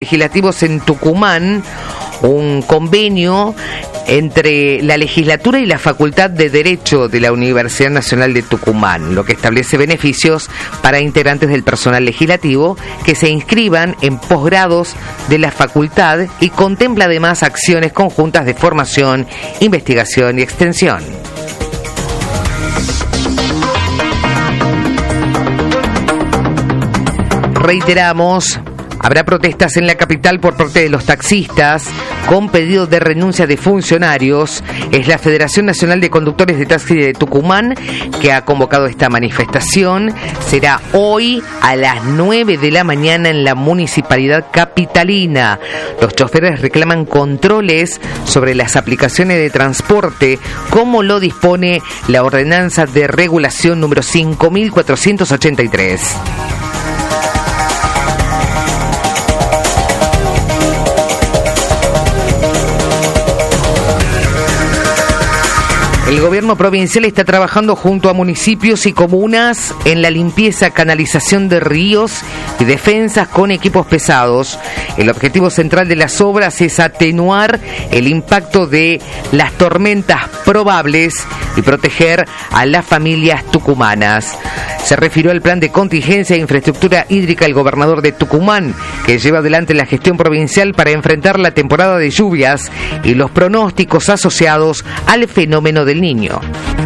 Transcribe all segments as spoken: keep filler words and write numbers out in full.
legislativos en Tucumán un convenio entre la legislatura y la Facultad de Derecho de la Universidad Nacional de Tucumán, lo que establece beneficios para integrantes del personal legislativo que se inscriban en posgrados de la facultad y contempla además acciones conjuntas de formación, investigación y extensión. Reiteramos, habrá protestas en la capital por parte de los taxistas con pedido de renuncia de funcionarios. Es la Federación Nacional de Conductores de Taxi de Tucumán que ha convocado esta manifestación. Será hoy a las nueve de la mañana en la municipalidad capitalina. Los choferes reclaman controles sobre las aplicaciones de transporte, como lo dispone la ordenanza de regulación número cinco mil cuatrocientos ochenta y tres. El gobierno provincial está trabajando junto a municipios y comunas en la limpieza, canalización de ríos y defensas con equipos pesados. El objetivo central de las obras es atenuar el impacto de las tormentas probables y proteger a las familias tucumanas. Se refirió al plan de contingencia e infraestructura hídrica el gobernador de Tucumán, que lleva adelante la gestión provincial para enfrentar la temporada de lluvias y los pronósticos asociados al fenómeno del Niño.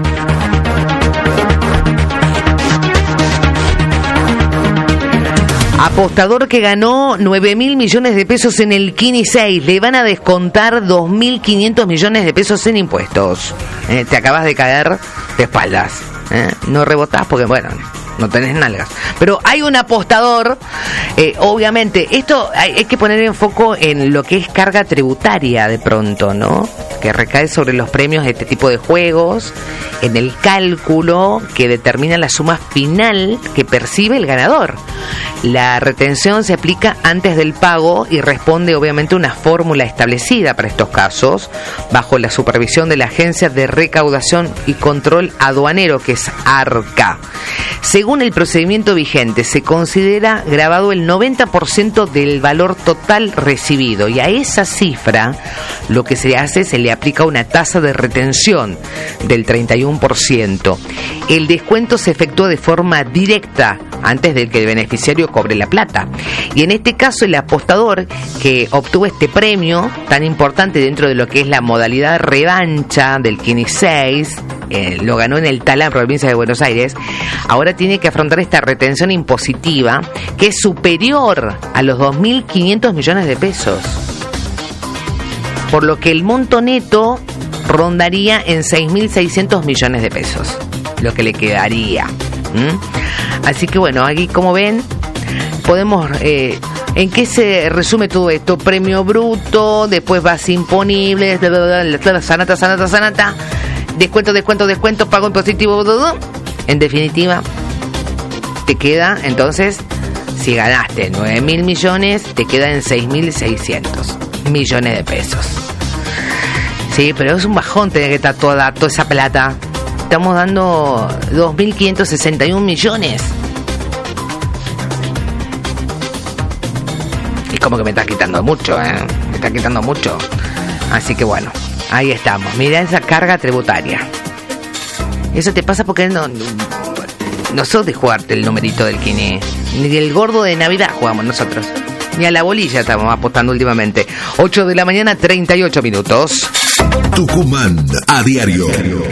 Apostador que ganó nueve mil millones de pesos en el Kini seis, le van a descontar dos mil quinientos millones de pesos en impuestos. Eh, te acabas de caer de espaldas. Eh, no rebotás porque, bueno, no tenés nalgas. Pero hay un apostador, eh, obviamente, esto hay, hay que poner en foco en lo que es carga tributaria de pronto, ¿no? Que recae sobre los premios de este tipo de juegos, en el cálculo que determina la suma final que percibe el ganador. La retención se aplica antes del pago y responde obviamente a una fórmula establecida para estos casos, bajo la supervisión de la Agencia de Recaudación y Control Aduanero, que es ARCA. Según el procedimiento vigente, se considera grabado el noventa por ciento del valor total recibido, y a esa cifra lo que se hace, se le aplica una tasa de retención del treinta y uno por ciento. El descuento se efectúa de forma directa antes de que el beneficiario cobre la plata. Y en este caso, el apostador que obtuvo este premio tan importante dentro de lo que es la modalidad revancha del Kini seis, eh, lo ganó en el Talán, provincia de Buenos Aires, ahora tiene que afrontar esta retención impositiva que es superior a los dos mil quinientos millones de pesos. Por lo que el monto neto rondaría en seis mil seiscientos millones de pesos, lo que le quedaría. ¿Mm? Así que bueno, aquí como ven, podemos... Eh, ¿En qué se resume todo esto? Premio bruto, después vas imponible, sanata, sanata, sanata, descuento, descuento, descuento, pago impositivo, todo. En definitiva, te queda, entonces, si ganaste nueve mil millones, te queda en seis mil seiscientos millones de pesos. Sí, pero es un bajón tener que estar toda, toda esa plata. Estamos dando dos mil quinientos sesenta y uno millones. Y como que me está quitando mucho, ¿eh? Me está quitando mucho. Así que bueno, ahí estamos. Mira esa carga tributaria. Eso te pasa porque no, no sos de jugarte el numerito del Kini. Ni del gordo de Navidad jugamos nosotros. Ni a la bolilla estamos apostando últimamente. ocho de la mañana, treinta y ocho minutos. Tucumán a diario.